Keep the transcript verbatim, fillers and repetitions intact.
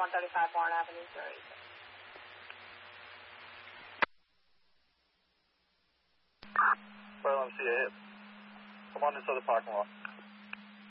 one thirty-five Warren Avenue, zero eight six. Well, I'm C A. Come on inside the parking lot.